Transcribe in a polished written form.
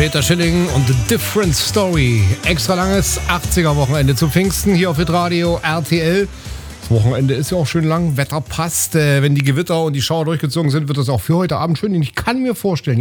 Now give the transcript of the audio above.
Peter Schilling und The Different Story. Extra langes 80er-Wochenende zu Pfingsten hier auf Hitradio RTL. Das Wochenende ist ja auch schön lang, Wetter passt. Wenn die Gewitter und die Schauer durchgezogen sind, wird das auch für heute Abend schön. Ich kann mir vorstellen,